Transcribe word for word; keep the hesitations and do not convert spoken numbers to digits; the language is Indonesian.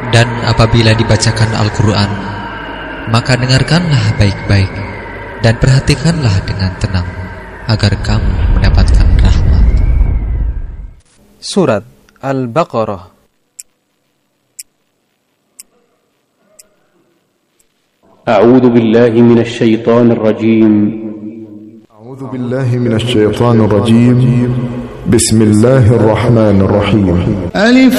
Dan apabila dibacakan Al-Quran, maka dengarkanlah baik-baik dan perhatikanlah dengan tenang, agar kamu mendapatkan rahmat. Surat Al-Baqarah. A'udzu billahi minasy syaithanir rajim. A'udzu billahi minasy syaithanir rajim. Bismillahirrahmanirrahim. Alif